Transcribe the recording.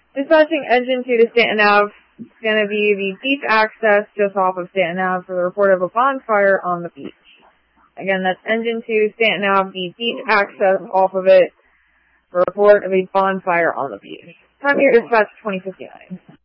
Dispatching Engine 2 to Stanton Ave. It's going to be the beach access just off of Stanton Ave for the report of a bonfire on the beach. Again, that's Engine 2, Stanton Ave, the beach access off of it for report of a bonfire on the beach. Time here, dispatch 2059.